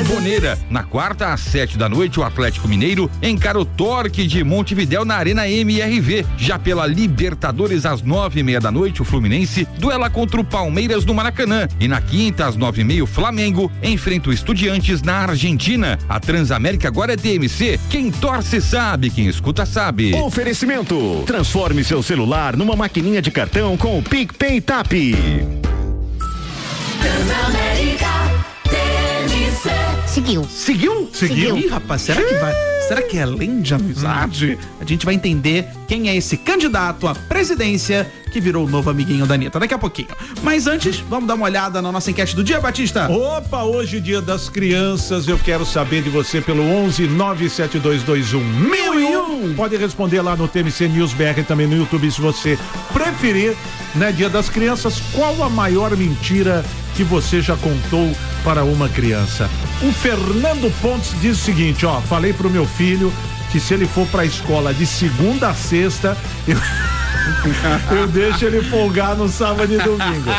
Bomboneira. Na quarta, às 7 da noite, o Atlético Mineiro encara o Torque de Montevidéu na Arena MRV. Já pela Libertadores, às 9:30 da noite, o Fluminense duela contra o Palmeiras no Maracanã. E na quinta, às 9:30, o Flamengo enfrenta o Estudiantes na Argentina. A Transamérica agora é TMC. Quem torce sabe, quem escuta sabe. Oferecimento: transforme seu celular numa maquininha de cartão com o PicPay Tap. Seguiu? Ih, rapaz, será que é além de amizade? A gente vai entender quem é esse candidato à presidência que virou o novo amiguinho da Anitta daqui a pouquinho. Mas antes, vamos dar uma olhada na nossa enquete do dia, Batista? Opa, hoje Dia das Crianças, eu quero saber de você pelo 11-97221-1001. Pode responder lá no TMC News BR, também no YouTube, se você preferir, né? Dia das Crianças, qual a maior mentira que você já contou para uma criança? O Fernando Pontes diz o seguinte, ó, falei pro meu filho que se ele for pra escola de segunda a sexta, eu deixo ele folgar no sábado e domingo.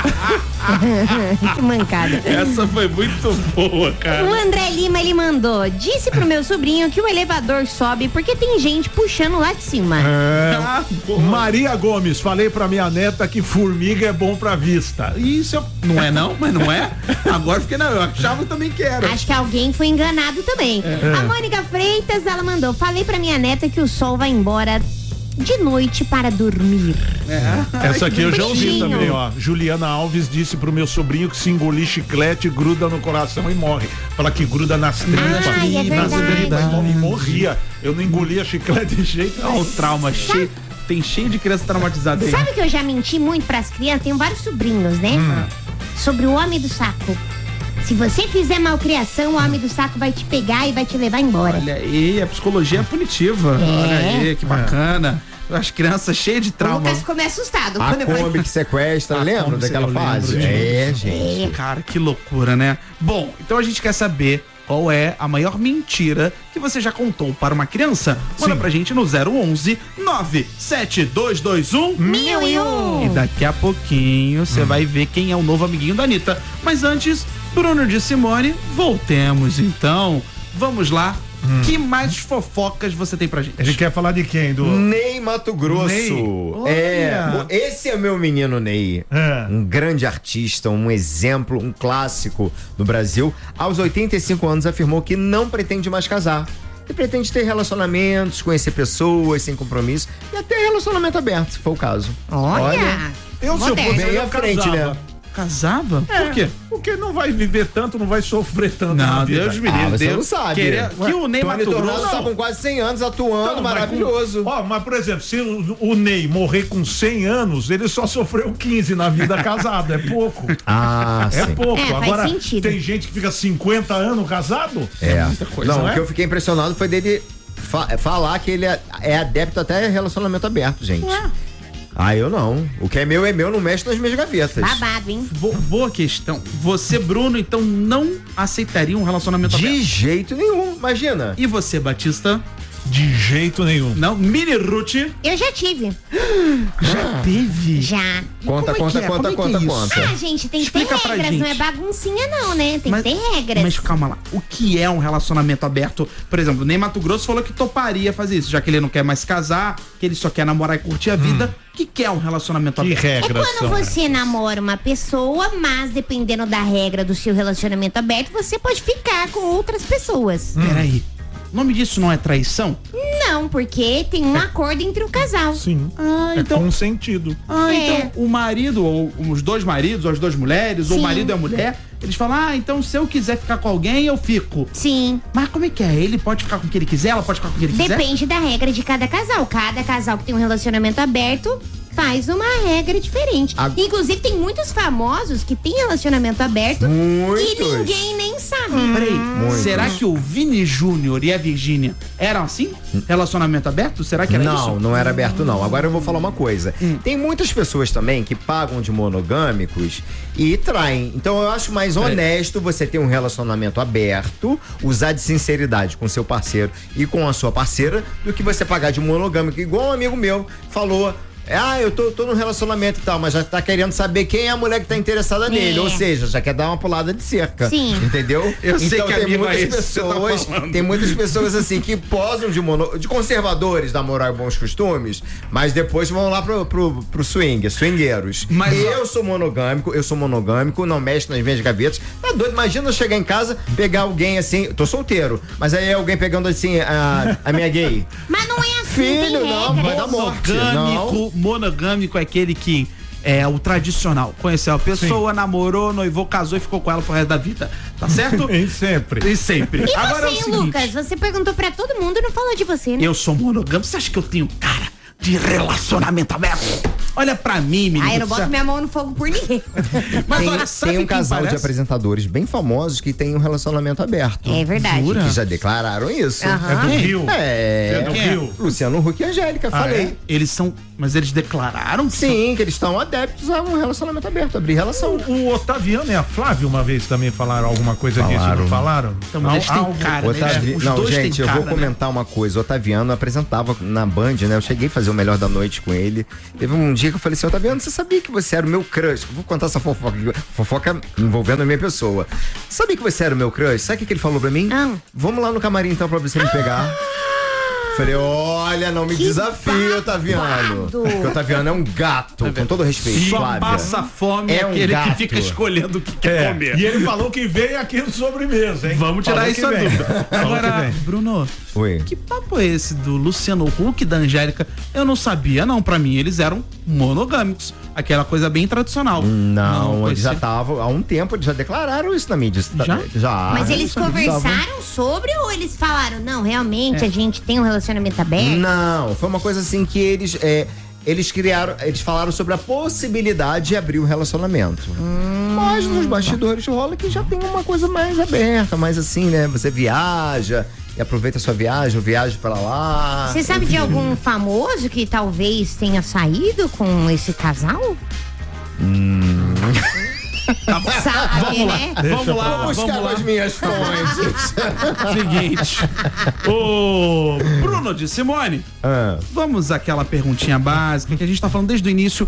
Que mancada. Essa foi muito boa, cara. O André Lima, ele mandou: disse pro meu sobrinho que o elevador sobe porque tem gente puxando lá de cima. Maria Gomes, falei pra minha neta que formiga é bom pra vista. Isso não é não, mas não é? Agora fiquei, não, eu achava também que era. Acho que alguém foi enganado também. A Mônica Freitas, ela mandou: falei pra minha neta que o sol vai embora de noite para dormir. Essa aqui eu já ouvi também, ó. Juliana Alves disse pro meu sobrinho que se engolir chiclete, gruda no coração e morre. Fala que gruda nas tripas. É nas verdade. tripas e morria. Eu não engolia chiclete de jeito Olha o trauma cheio. Tem cheio de criança traumatizada aí. Sabe que eu já menti muito pras crianças? Tenho vários sobrinhos, né? Sobre o homem do saco. Se você fizer malcriação, o homem do saco vai te pegar e vai te levar embora. Olha aí, a psicologia é punitiva. Olha aí, que bacana. As crianças cheias de O trauma. Lucas ficou meio assustado. A Kombi que sequestra, lembra daquela fase? Gente. Cara, que loucura, né? Bom, então a gente quer saber qual é a maior mentira que você já contou para uma criança. Manda pra gente no 011-97221-1001. E daqui a pouquinho você vai ver quem é o novo amiguinho da Anitta. Mas antes, Bruno de Simone, voltemos então. Vamos lá. Que mais fofocas você tem pra gente? A gente quer falar de quem? Do Ney Mato Grosso. Ney. Esse é meu menino Ney. Um grande artista, um exemplo, um clássico do Brasil. Aos 85 anos afirmou que não pretende mais casar. Que pretende ter relacionamentos, conhecer pessoas sem compromisso e até relacionamento aberto, se for o caso. Olha. eu, se eu fosse, Bem eu à frente, casava. né? Casava? Por quê? Porque não vai viver tanto, não vai sofrer tanto na Não, vida. Deus me livre. você Deus não sabe. queria que o Ney Tony Mato Tornado Grosso... tá com quase 100 anos atuando, Não, mas maravilhoso. Mas por exemplo, se o Ney morrer com 100 anos, ele só sofreu 15 na vida casado, é pouco. É Sim. pouco. Faz Agora, sentido. tem gente que fica 50 anos casado? Muita coisa, não, não o é? que eu fiquei impressionado foi dele falar que ele é adepto até a relacionamento aberto, gente. Eu não. O que é meu, não mexe nas minhas gavetas. Babado, hein? Boa questão. Você, Bruno, então não aceitaria um relacionamento aberto? De jeito nenhum, imagina. E você, Batista? De jeito nenhum. Não, Mini Ruth. Eu já tive. Já teve? Já. Conta. Ah, gente, tem que ter Explica pra regras, gente. não é baguncinha não, né? Tem que ter regras. Mas calma lá, o que é um relacionamento aberto? Por exemplo, o Ney Mato Grosso falou que toparia fazer isso, já que ele não quer mais casar, que ele só quer namorar e curtir a vida. O que é um relacionamento Que aberto? É regras quando são? você namora uma pessoa, mas dependendo da regra do seu relacionamento aberto, você pode ficar com outras pessoas. Peraí, o nome disso não é traição? Não, porque tem um acordo entre o casal. Sim. Então, É consentido. então o marido, ou os dois maridos, ou as duas mulheres, ou o Sim. marido e a mulher, eles falam, então se eu quiser ficar com alguém, eu fico. Sim. Mas como é que é? Ele pode ficar com quem ele quiser, ela pode ficar com quem ele quiser? Depende da regra de cada casal. Cada casal que tem um relacionamento aberto faz uma regra diferente. Inclusive, tem muitos famosos que têm relacionamento aberto e ninguém nem sabe. Peraí, será que o Vini Júnior e a Virgínia eram assim? Relacionamento aberto? Será que era isso? Não era aberto não. Agora eu vou falar uma coisa. Tem muitas pessoas também que pagam de monogâmicos e traem. Então eu acho mais honesto você ter um relacionamento aberto, usar de sinceridade com seu parceiro e com a sua parceira, do que você pagar de monogâmico. Igual um amigo meu falou eu tô num relacionamento e tal, mas já tá querendo saber quem é a mulher que tá interessada nele. Ou seja, já quer dar uma pulada de cerca. Sim. Entendeu? Eu sei que tem muitas pessoas. tem muitas pessoas assim que posam de conservadores da moral e bons costumes, mas depois vão lá pro swingueiros. Mas, eu sou monogâmico, não mexe nas minhas gavetas. Tá doido? Imagina eu chegar em casa, pegar alguém assim, tô solteiro, mas aí alguém pegando assim a minha gay. Mas não é assim, Filho, tem não, regras. vai dar morte. Não. Monogâmico é aquele que é o tradicional. Conheceu a pessoa, namorou, noivou, casou e ficou com ela pro resto da vida. Tá certo? E sempre. E sempre. E Agora é o você, seguinte, Lucas? Você perguntou pra todo mundo e não falou de você, né? eu sou monogâmico. Você acha que eu tenho cara de relacionamento aberto? Olha pra mim, menino. Eu não boto minha mão no fogo por ninguém. Mas olha, sabe tem um quem casal de parece? apresentadores bem famosos que tem um relacionamento aberto. É verdade. Jura? Que já declararam isso. Aham. É do Rio. É do Quem é? Rio. Luciano Huck e Angélica, falei. Eles são... Mas eles declararam que Sim, que eles estão adeptos a um relacionamento aberto, abrir relação. O Otaviano e a Flávia uma vez também falaram alguma coisa disso, não falaram? Então, mas eles têm cara, né? Os Não, dois gente, têm eu cara, vou comentar uma coisa. O Otaviano apresentava na Band, né? Eu cheguei a fazer o Melhor da Noite com ele. Teve um dia que eu falei assim, Otaviano, você sabia que você era o meu crush? Eu vou contar essa fofoca envolvendo a minha pessoa. Sabia que você era o meu crush? Sabe o que ele falou pra mim? Vamos lá no camarim então pra você me pegar. Falei, olha, não me desafia, Otaviano. Porque o Otaviano é um gato, com todo respeito, Só Flávia. passa fome É um aquele gato. que fica escolhendo o que quer comer. E ele falou que vem aqui no sobremesa, hein? Vamos tirar Falou isso que a vem. dúvida. Falou que Agora, vem. Bruno, Oi. que papo é esse do Luciano Huck e da Angélica? Eu não sabia, não. Pra mim, eles eram monogâmicos. Aquela coisa bem tradicional. Não, pode eles já ser. estavam, há um tempo, eles já declararam isso na mídia. Já. Mas eles conversaram sobre ou eles falaram, não, realmente a gente tem um relacionamento aberto? Não, foi uma coisa assim que eles falaram sobre a possibilidade de abrir o relacionamento. Mas nos bastidores rola que já tem uma coisa mais aberta, mais assim, né? Você viaja e aproveita a sua viagem, ou viaja pra lá. Você sabe de algum famoso que talvez tenha saído com esse casal? Sabe, Vamos lá, né? vamos lá. as minhas fontes. Seguinte, o Bruno de Simone, vamos àquela perguntinha básica que a gente tá falando desde o início.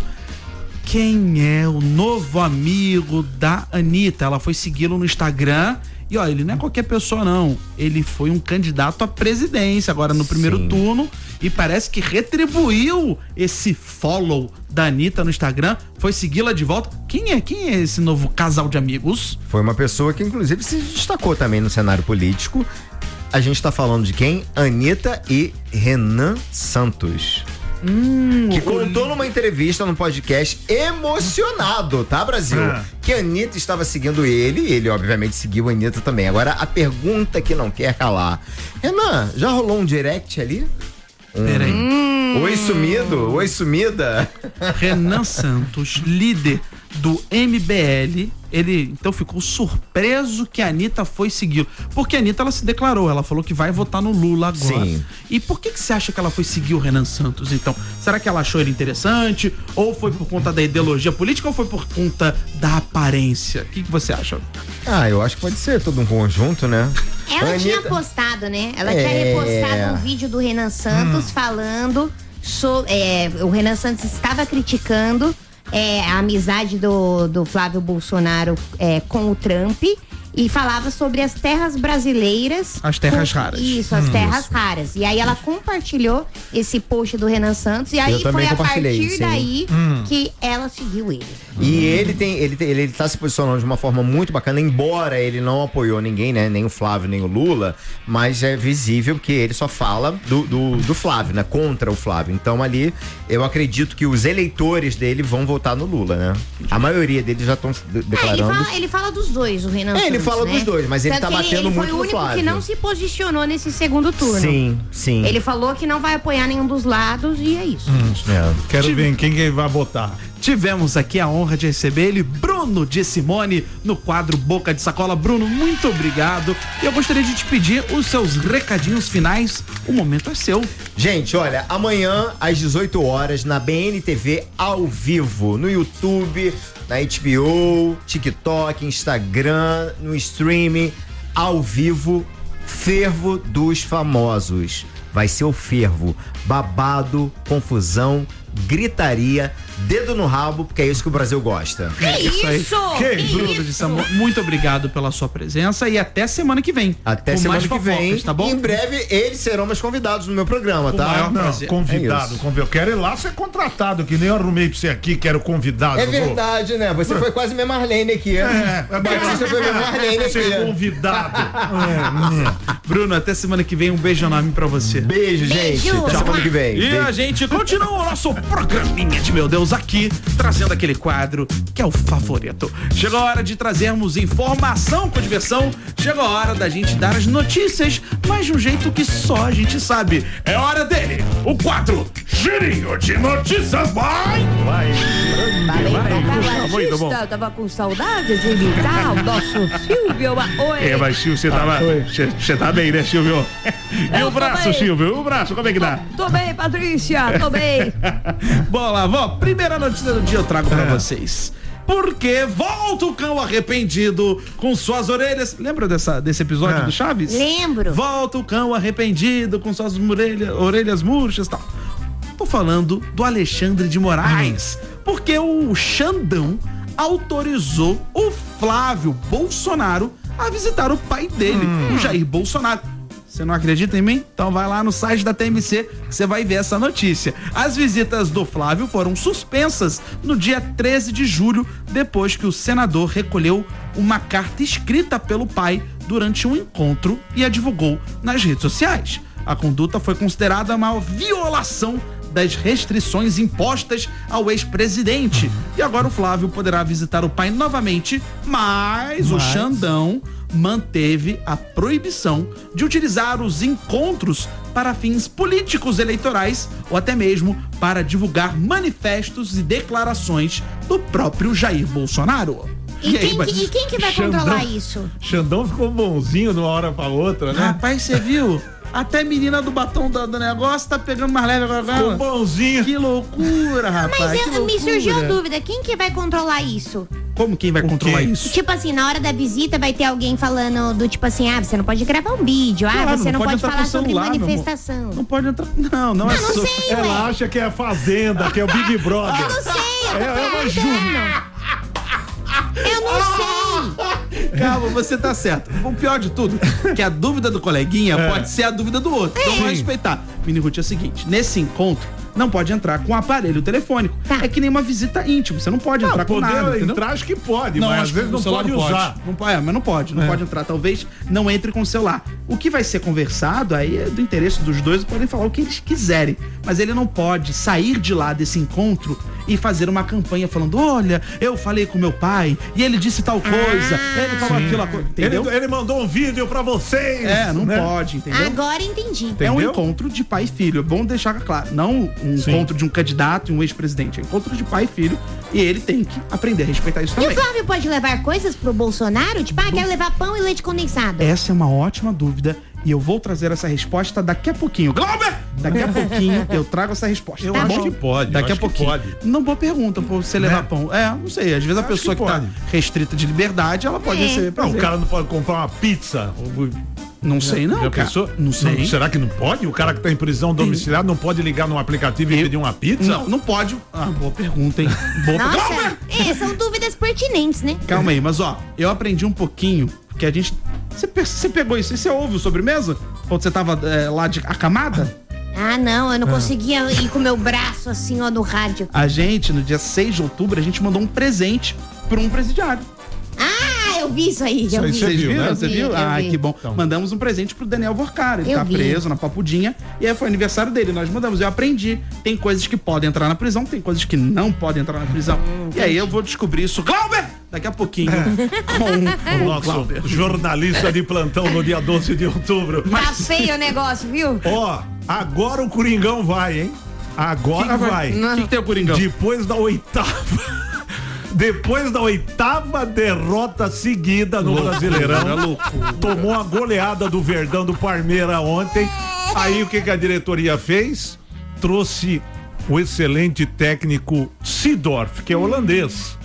Quem é o novo amigo da Anitta? Ela foi segui-lo no Instagram e ó, ele não é qualquer pessoa não, ele foi um candidato à presidência agora no primeiro turno e parece que retribuiu esse follow da Anitta no Instagram, foi segui-la de volta. Quem é esse novo casal de amigos? Foi uma pessoa que inclusive se destacou também no cenário político. A gente tá falando de quem? Anitta e Renan Santos. Que contou numa entrevista, num podcast, emocionado, tá, Brasil? Que a Anitta estava seguindo ele obviamente seguiu a Anitta também. Agora, a pergunta que não quer calar. Renan, já rolou um direct ali? Peraí. Oi sumido? Oi sumida? Renan Santos, líder do MBL, ele então ficou surpreso que a Anitta foi segui-lo. Porque a Anitta, ela se declarou, ela falou que vai votar no Lula agora. Sim. E por que você acha que ela foi seguir o Renan Santos, então? Será que ela achou ele interessante? Ou foi por conta da ideologia política ou foi por conta da aparência? O que você acha? Eu acho que pode ser todo um conjunto, né? Ela A tinha Anitta- postado, né? Ela tinha repostado um vídeo do Renan Santos falando sobre. O Renan Santos estava criticando a amizade do Flávio Bolsonaro com o Trump e falava sobre as terras brasileiras. As terras raras. Isso, as terras raras. E aí ela compartilhou esse post do Renan Santos e aí Eu também foi a compartilhei, partir sim. daí que ela seguiu ele. E ele tá se posicionando de uma forma muito bacana, embora ele não apoiou ninguém, né? Nem o Flávio, nem o Lula, mas é visível que ele só fala do Flávio, né? Contra o Flávio. Então ali, eu acredito que os eleitores dele vão votar no Lula, né? A maioria deles já estão declarando. Ele fala dos dois, o Renan Santos. Ele fala dos dois, mas ele Tanto tá que batendo ele muito foi o no único Flávio. que não se posicionou nesse segundo turno. Sim. Ele falou que não vai apoiar nenhum dos lados e é isso. Quero ver em quem vai votar. Tivemos aqui a honra de receber ele, Bruno de Simone, no quadro Boca de Sacola. Bruno, muito obrigado. E eu gostaria de te pedir os seus recadinhos finais. O momento é seu. Gente, olha, amanhã às 18 horas na BNTV ao vivo, no YouTube, na HBO, TikTok, Instagram, no streaming, ao vivo, Fervo dos Famosos. Vai ser o fervo, babado, confusão, gritaria, dedo no rabo, porque é isso que o Brasil gosta. Bruno de Samu, muito obrigado pela sua presença e até semana que vem. Até semana que vem, tá bom? Em breve eles serão meus convidados no meu programa, tá? maior Não, prazer. convidado. Eu quero ir lá ser contratado, que nem eu arrumei pra você aqui, que era o convidado. É verdade, né? Você foi quase minha Marlene aqui. Batista foi minha Marlene Ser aqui. convidado. Bruno, até semana que vem, um beijo enorme pra você. Beijo, gente. Até semana que vem. E Beijo. a gente continua o nosso programinha de meu Deus aqui, trazendo aquele quadro que é o favorito. Chegou a hora de trazermos informação com diversão. Chegou a hora da gente dar as notícias, mas de um jeito que só a gente sabe. É hora dele, o quadro Girinho de Notícias. Vai! Muito bom. Eu tava com saudade de imitar o nosso Silvio. Oi. Mas Silvio, você tá bem, né, Silvio? E o braço, bem. Silvio? O braço, como é que dá? Tô bem, Patrícia, tô bem. Bola, vó, primeira notícia do dia eu trago pra vocês. Porque volta o cão arrependido com suas orelhas. Lembra desse episódio do Chaves? Lembro. Volta o cão arrependido com suas orelhas murchas e tal. Tô falando do Alexandre de Moraes. Porque o Xandão autorizou o Flávio Bolsonaro a visitar o pai dele, o Jair Bolsonaro. Você não acredita em mim? Então vai lá no site da TMC que você vai ver essa notícia. As visitas do Flávio foram suspensas no dia 13 de julho, depois que o senador recolheu uma carta escrita pelo pai durante um encontro e a divulgou nas redes sociais. A conduta foi considerada uma violação das restrições impostas ao ex-presidente. E agora o Flávio poderá visitar o pai novamente, mas o Xandão manteve a proibição de utilizar os encontros para fins políticos eleitorais ou até mesmo para divulgar manifestos e declarações do próprio Jair Bolsonaro. E quem que vai controlar isso? Xandão ficou bonzinho de uma hora pra outra, né? Rapaz, você viu? Até a menina do batom do negócio tá pegando mais leve agora. Ficou bonzinho. Que loucura, rapaz. Mas que loucura. me surgiu a dúvida, quem que vai controlar isso? Como quem vai controlar isso? Tipo assim, na hora da visita vai ter alguém falando do tipo assim, você não pode gravar um vídeo, Claro, você não pode entrar falar com sobre celular, meu amor. manifestação. Não pode entrar. Não é Eu não so- sei, Ela ué. acha que é a Fazenda, que é o Big Brother. Eu não sei, eu tô É uma perguntando. Eu não sei. Calma, você tá certo. O pior de tudo, que a dúvida do coleguinha pode ser a dúvida do outro. Então vamos respeitar. Mini Ruth, é o seguinte, nesse encontro, não pode entrar com aparelho telefônico. Tá. É que nem uma visita íntima, você não pode entrar com nada, Poder entendeu? entrar, acho que pode, mas às acho vezes que não o celular pode usar. Não pode, mas não pode, não pode entrar. Talvez não entre com o celular. O que vai ser conversado aí é do interesse dos dois, podem falar o que eles quiserem. Mas ele não pode sair de lá desse encontro e fazer uma campanha falando: olha, eu falei com meu pai e ele disse tal coisa, ele falou aquela coisa, entendeu? Ele mandou um vídeo pra vocês. Não né? pode, entendeu? Agora entendi. É um Entendeu? encontro de pai e filho, é bom deixar claro. Não um encontro de um candidato e um ex-presidente, é um encontro de pai e filho e ele tem que aprender a respeitar isso E o também. Flávio pode levar coisas pro Bolsonaro? Tipo, quero levar pão e leite condensado. Essa é uma ótima dúvida e eu vou trazer essa resposta daqui a pouquinho. Glauber! Daqui a pouquinho eu trago essa resposta. Eu tá acho bom? que pode, eu Daqui a acho que pouquinho. pode. Não boa pergunta pra você levar Né? pão. Não sei. Às vezes a Acho pessoa que que tá pode. restrita de liberdade, ela pode receber Não, prazer. o cara não pode comprar uma pizza. Não sei não, Já cara. pensou? Não sei. Será que não pode? O cara que tá em prisão domiciliar não pode ligar num aplicativo e pedir uma pizza? Não pode. Boa pergunta, hein? Boa pergunta. Nossa, são dúvidas pertinentes, né? Calma aí, mas ó, eu aprendi um pouquinho que a gente. Você pegou isso? E você ouve o sobremesa? Quando você tava lá de acamada? Não, eu não conseguia ir com o meu braço assim, ó, no rádio. A gente, no dia 6 de outubro, a gente mandou um presente pra um presidiário. Eu vi isso aí, eu vi. Você viu, né? Você viu? Eu vi. Que bom. Mandamos um presente pro Daniel Vorcara. Ele Eu tá vi. preso na Papudinha. E aí foi aniversário dele. Nós mandamos. Eu aprendi. Tem coisas que podem entrar na prisão, tem coisas que não podem entrar na prisão. E aí eu vou descobrir isso. Glauber! Daqui a pouquinho. O Com nosso jornalista de plantão no dia 12 de outubro. Tá feio o negócio, viu? Ó, agora o Coringão vai, hein? Agora vai. O que tem o Coringão? Depois da oitava. Depois da oitava derrota seguida no Brasileirão, tomou a goleada do Verdão do Parmeira ontem. Aí o que a diretoria fez? Trouxe o excelente técnico Seedorf, que é holandês.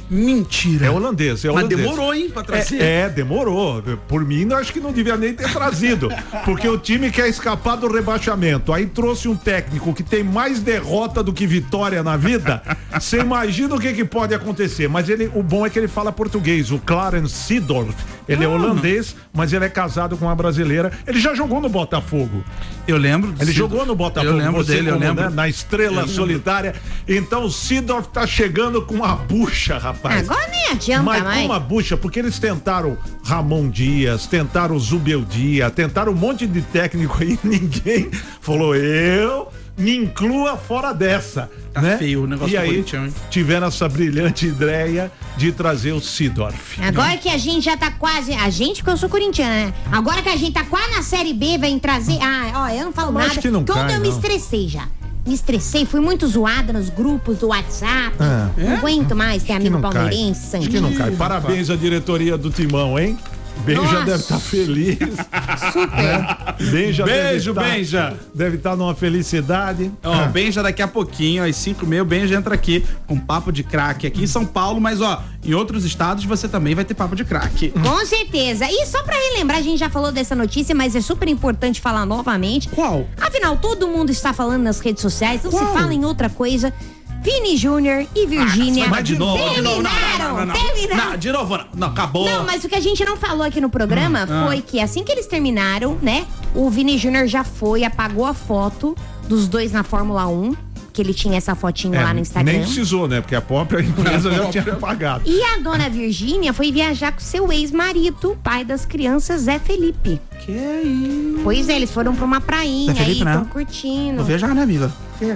Mentira. É holandês, é holandês. Mas demorou, hein, pra trazer. Demorou. Por mim, eu acho que não devia nem ter trazido. Porque o time quer escapar do rebaixamento. Aí trouxe um técnico que tem mais derrota do que vitória na vida. Você imagina o que pode acontecer. Mas o bom é que ele fala português, o Clarence Seedorf. Ele é holandês, mas ele é casado com uma brasileira. Ele já jogou no Botafogo. Eu lembro. Ele jogou no Botafogo. Eu lembro dele, eu lembro. Né, na Estrela Solitária. Então o Seedorf tá chegando com uma bucha, rapaz. Agora nem adianta mais. Mas uma bucha, porque eles tentaram Ramon Dias, tentaram Zubeldia, tentaram um monte de técnico aí, ninguém falou, eu me inclua fora dessa. Tá, né? Feio o negócio. E aí tiveram essa brilhante ideia de trazer o Seedorf. Agora que a gente já tá quase, a gente, porque eu sou corintiana, né? Agora que a gente tá quase na Série B, vem trazer, eu não falo nada, que não quando eu me estressei já. Me estressei, fui muito zoada nos grupos do WhatsApp. Não aguento mais ter amigo palmeirense, Acho que não cai. Parabéns à diretoria do Timão, hein? Benja deve estar feliz. Super. Né? Beijo, Benja. Deve estar numa felicidade. Benja daqui a pouquinho, às 5h30, o Benja entra aqui com papo de craque aqui em São Paulo, mas em outros estados você também vai ter papo de craque. Com certeza. E só pra relembrar, a gente já falou dessa notícia, mas é super importante falar novamente. Qual? Afinal, todo mundo está falando nas redes sociais, não se fala em outra coisa. Vini Júnior e Virgínia mas de novo, terminaram. Não, de novo, não, acabou. Não, mas o que a gente não falou aqui no programa foi que assim que eles terminaram, né, o Vini Júnior já apagou a foto dos dois na Fórmula 1, que ele tinha essa fotinho lá no Instagram. Nem precisou, né, porque a própria empresa já tinha apagado. E a dona Virgínia foi viajar com seu ex-marido, pai das crianças, Zé Felipe. Que isso? Pois é, eles foram pra uma prainha Zé Felipe, aí, né? estão curtindo. Vou viajar, né, amiga?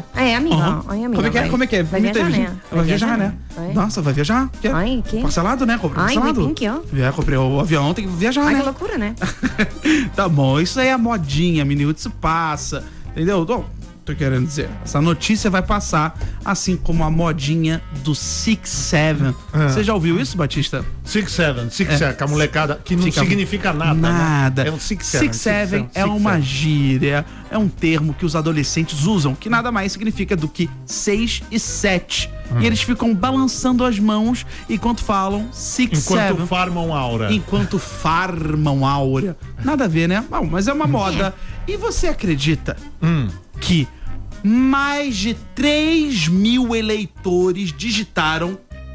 Amiga. Ai, amiga. Como é que é? Vai viajar, né? Vai viajar, né? Nossa, vai viajar? Ai, que? Parcelado, né? Comprei parcelado. Ai, que ó. Comprei o avião, tem que viajar, né? Que loucura, né? Tá bom, isso aí é a modinha, menino, isso passa, entendeu? Tô querendo dizer, essa notícia vai passar, assim como a modinha do 6-7. Você já ouviu isso, Batista? 6-7, com a molecada, que não significa nada. Nada. Né? É um 6-7. 6-7 é uma gíria, é um termo que os adolescentes usam, que nada mais significa do que 6 e 7. E eles ficam balançando as mãos enquanto falam 6-7. Enquanto farmam aura. Enquanto farmam aura. Nada a ver, né? Bom, mas é uma moda. E você acredita que mais de 3 mil eleitores digitaram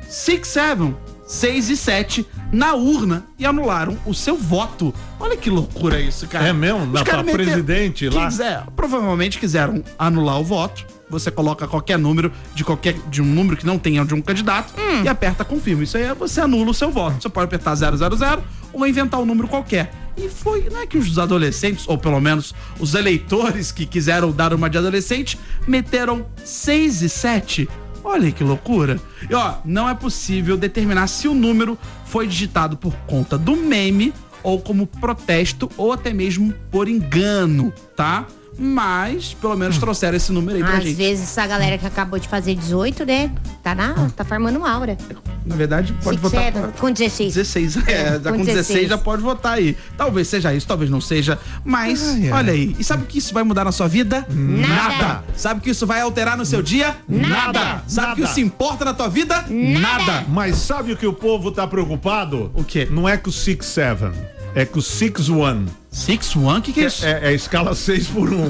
6-7, 6 e 7 na urna e anularam o seu voto? Olha que loucura isso, cara. É mesmo? Pra presidente lá? Provavelmente quiseram anular o voto. Você coloca qualquer número de um número que não tenha de um candidato e aperta confirma. Isso aí você anula o seu voto. Você pode apertar 000 ou inventar um número qualquer. E não é que os adolescentes, ou pelo menos os eleitores que quiseram dar uma de adolescente, meteram 6 e 7. Olha que loucura. E não é possível determinar se o número foi digitado por conta do meme ou como protesto ou até mesmo por engano, tá? Mas, pelo menos, trouxeram esse número aí pra gente. Às vezes, essa galera que acabou de fazer 18, né? Tá formando aura. Na verdade, pode votar. Com 16. 16, com 16 já pode votar aí. Talvez seja isso, talvez não seja. Mas, olha aí. E sabe o que isso vai mudar na sua vida? Nada. Sabe o que isso vai alterar no seu dia? Nada. Sabe o que isso importa na tua vida? Nada. Mas sabe o que o povo tá preocupado? O quê? Não é com o 6-7. É com o 6-1. 6-1? O que é isso? É a escala 6x1.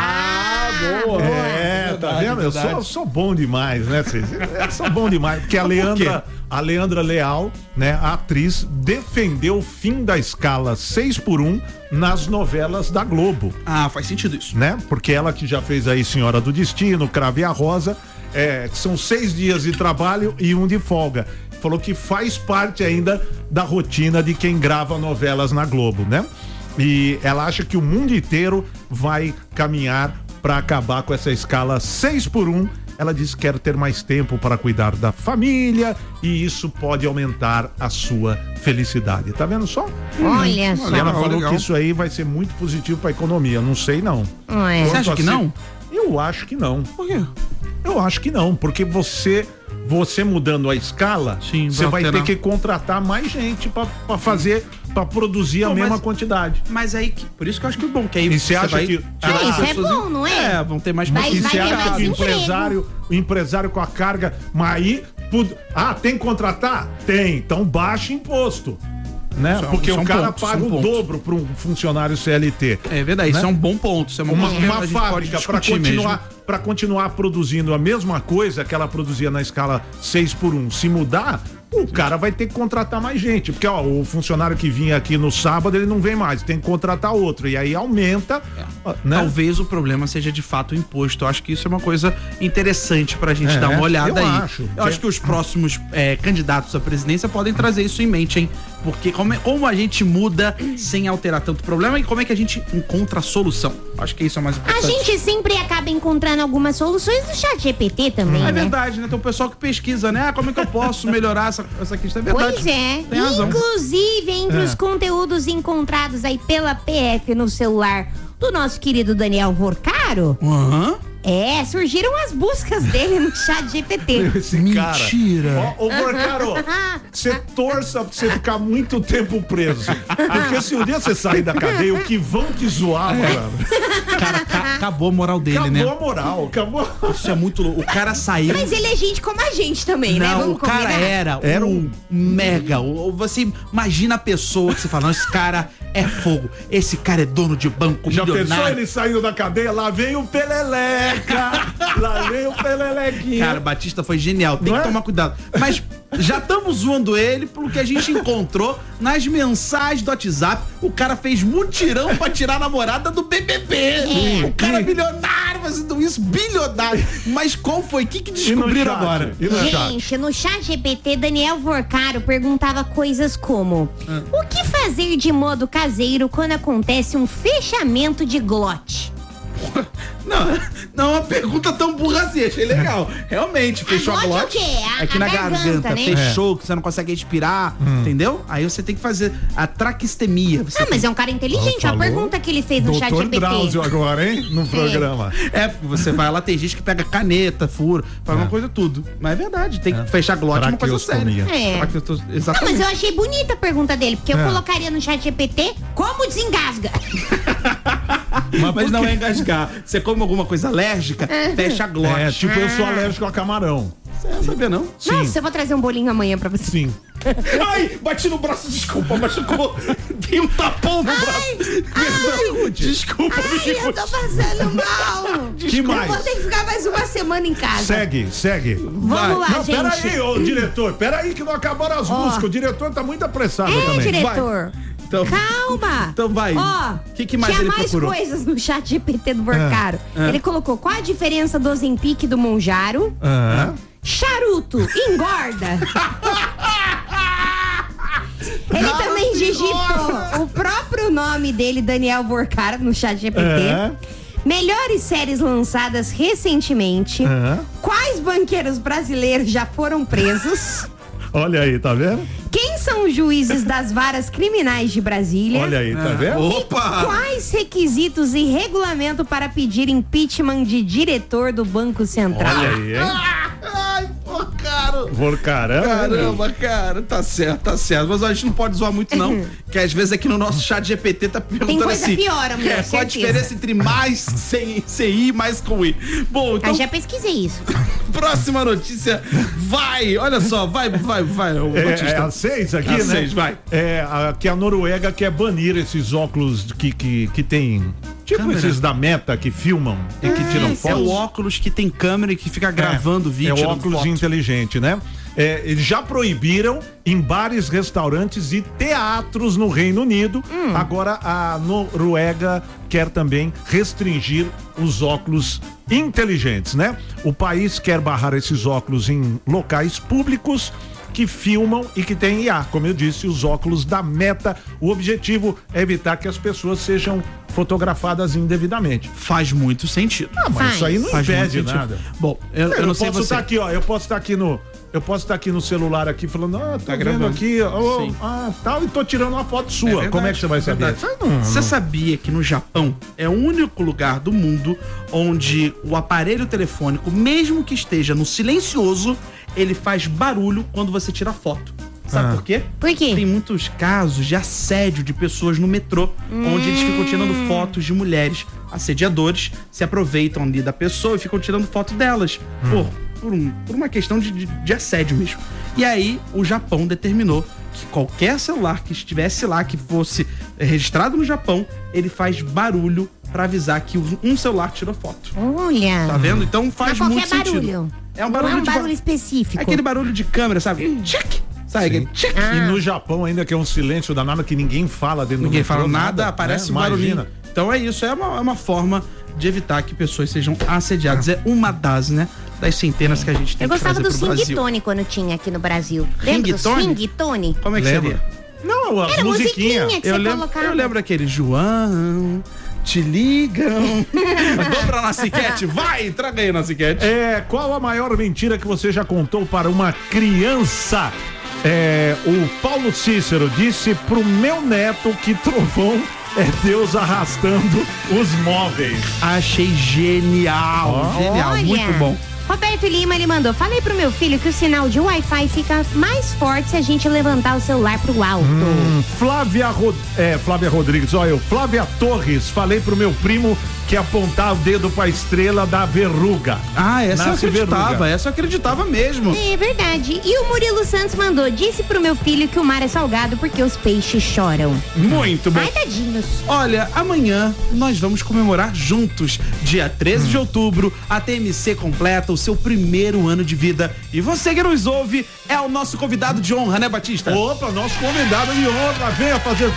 Boa. Tá vendo? Eu sou bom demais, né, vocês? Sou bom demais. Porque a Leandra Leal, né, a atriz, defendeu o fim da escala 6x1 nas novelas da Globo. Faz sentido isso. Né? Porque ela que já fez aí Senhora do Destino, Cravo e a Rosa, são 6 dias de trabalho e 1 de folga. Falou que faz parte ainda da rotina de quem grava novelas na Globo, né? E ela acha que o mundo inteiro vai caminhar para acabar com essa escala 6x1. Ela disse que quer ter mais tempo para cuidar da família e isso pode aumentar a sua felicidade. Tá vendo só? Olha só. Ela falou que isso aí vai ser muito positivo para a economia. Não sei não. Você acha que não? Eu acho que não. Por quê? Eu acho que não, porque você mudando a escala, você vai ter que contratar mais gente para fazer, para produzir a mesma quantidade. Mas aí, por isso que eu acho que é bom, que aí e você acha que isso é bom, não é? Vão ter mais E você acha que o empresário com a carga, mas aí Tem que contratar? Tem. Então baixa imposto. Né? Porque o cara paga o dobro para um funcionário CLT. É verdade, né? Isso é um bom ponto. Isso é uma fábrica para continuar produzindo a mesma coisa que ela produzia na escala 6x1. Se mudar, o cara vai ter que contratar mais gente. Porque o funcionário que vinha aqui no sábado, ele não vem mais, tem que contratar outro. E aí aumenta. Né? Talvez o problema seja de fato o imposto. Eu acho que isso é uma coisa interessante pra gente dar uma olhada aí. Eu acho que os próximos candidatos à presidência podem trazer isso em mente, hein? Porque como a gente muda sem alterar tanto problema e como é que a gente encontra a solução? Acho que isso é mais importante. A gente sempre acaba encontrando algumas soluções no ChatGPT também, É verdade, né? Tem o pessoal que pesquisa, né? Como é que eu posso melhorar essa questão? É verdade. Pois é. Tem razão. Inclusive, entre os conteúdos encontrados aí pela PF no celular do nosso querido Daniel Vorcaro, surgiram as buscas dele no ChatGPT. Mentira. Ô, Vorcaro, você torça pra você ficar muito tempo preso. Porque se um dia você sair da cadeia, o que vão te zoar, mano? Cara, acabou a moral dele, né? Acabou a moral, acabou. Isso é muito louco. O cara saiu. Mas ele é gente como a gente também, né? Não, Vamos o cara combinar. era um mega. Você imagina a pesua que você fala, não, esse cara é fogo. Esse cara é dono de banco, Já milionário. pensou ele saindo da cadeia? Lá vem o Peleleca. Lá vem o Pelelequinha. Cara, Batista foi genial. Tem que tomar cuidado. Mas já estamos zoando ele pelo que a gente encontrou nas mensagens do WhatsApp. O cara fez mutirão pra tirar a namorada do BBB. O cara é bilionário fazendo isso, bilionário. Mas qual foi? O que descobriram agora? Gente, no ChatGPT, Daniel Vorcaro perguntava coisas como: o que fazer de modo caseiro quando acontece um fechamento de glote? Não, uma pergunta tão burra assim, achei legal. Realmente, fechou a glote. O quê? Aqui na garganta, né? fechou, que você não consegue respirar, entendeu? Aí você tem que fazer a traquistemia. Mas é um cara inteligente, a pergunta que ele fez no ChatGPT. Doutor Drauzio agora, hein? No programa. Porque você vai lá, tem gente que pega caneta, fura, faz uma coisa tudo. Mas é verdade, tem que fechar a glote, é uma coisa séria. Não, mas eu achei bonita a pergunta dele, porque eu colocaria no ChatGPT como desengasga. Mas não é engasgar. Você come alguma coisa alérgica, fecha a glote. Tipo, eu sou alérgico a camarão. Você não sabia, não? Sim. Nossa, eu vou trazer um bolinho amanhã pra você. Sim. Ai, bati no braço, desculpa, machucou. Tem um tapão no braço. Perdão, desculpa, eu tô passando mal. Que mais? Eu vou ter que ficar mais uma semana em casa. Segue. Vamos lá, não, gente. Peraí, ô diretor, peraí que não acabaram as músicas. O diretor tá muito apressado também. Diretor. Então, calma. Então vai. O que mais ele procurou? Tinha mais coisas no ChatGPT do Vorcaro. Ele colocou: qual a diferença do Ozempic e do Monjaro? Charuto engorda. Ele também digitou o próprio nome dele, Daniel Vorcaro, no ChatGPT. Melhores séries lançadas recentemente. Quais banqueiros brasileiros já foram presos? Olha aí, tá vendo? Quem são os juízes das varas criminais de Brasília? Olha aí, tá vendo? Opa! Quais requisitos e regulamento para pedir impeachment de diretor do Banco Central? Olha aí, hein? Ai, pô, cara. Caramba, cara. Tá certo. Mas a gente não pode zoar muito, não. Que às vezes aqui no nosso chat GPT tá perguntando tem coisa assim. pior, amor, qual a diferença entre mais sem I e mais com I? Bom, então. Eu já pesquisei isso. Próxima notícia. Vai! Olha só, vai. É a 6 aqui, né? 6, vai. Que a Noruega quer banir esses óculos que tem. Tipo câmera. Esses da Meta que filmam e que tiram fotos. É o óculos que tem câmera e que fica gravando vídeo. É o óculos inteligente, né? Eles já proibiram em bares, restaurantes e teatros no Reino Unido. Agora a Noruega quer também restringir os óculos inteligentes, né? O país quer barrar esses óculos em locais públicos que filmam e que tem IA. Como eu disse, os óculos da Meta. O objetivo é evitar que as pessoas sejam fotografadas indevidamente. Faz muito sentido. Mas isso aí não impede nada. Bom, eu não sei posso você. Estar aqui, ó. Eu posso estar aqui no celular aqui falando, tô vendo aqui, tal, e tô tirando uma foto sua. Verdade, como é que você vai saber? Você sabia que no Japão é o único lugar do mundo onde o aparelho telefônico, mesmo que esteja no silencioso, ele faz barulho quando você tira foto. Sabe por quê? Por quê? Tem muitos casos de assédio de pessoas no metrô, onde eles ficam tirando fotos de mulheres. Assediadores se aproveitam ali da pessoa e ficam tirando foto delas. Pô, por uma questão de assédio mesmo. E aí o Japão determinou que qualquer celular que estivesse lá, que fosse registrado no Japão, ele faz barulho pra avisar que um celular tirou foto. Olha. Tá vendo? Então faz muito sentido. Barulho. É um barulho, não é um barulho específico. É aquele barulho de câmera, sabe? Tchic! Sabe? Aquele tchic. E no Japão ainda que é um silêncio danado que ninguém fala dentro do Ninguém metrô, fala nada, aparece um barulhinho. Imagina. Então é isso, é uma forma de evitar que pessoas sejam assediadas. É uma das, né? Das centenas que a gente tem Eu que gostava fazer do pro Brasil. Ringtone quando tinha aqui no Brasil. Lembra do Ringtone? Ringtone? Como é que Lembra? seria? Não, as Era musiquinhas. musiquinha que você colocava. Eu lembro aquele João, te ligam. Vamos pra Naciquete, vai, traga aí, Naciquete. Qual a maior mentira que você já contou para uma criança? O Paulo Cícero disse pro meu neto que trovão é Deus arrastando os móveis. Achei genial, genial, Olha. muito bom. Roberto Lima, ele mandou: falei pro meu filho que o sinal de Wi-Fi fica mais forte se a gente levantar o celular pro alto. Flávia Rodrigues, olha, Flávia Torres, falei pro meu primo que apontar o dedo pra estrela da verruga. Ah, essa Nasce eu acreditava, verruga. essa eu acreditava mesmo. É verdade. E o Murilo Santos mandou: disse pro meu filho que o mar é salgado porque os peixes choram. Muito bom. Ai, tadinhos. Olha, amanhã nós vamos comemorar juntos. Dia 13 de outubro, a TMC completa o seu primeiro ano de vida. E você que nos ouve é o nosso convidado de honra, né, Batista? Opa, nosso convidado de honra, venha fazer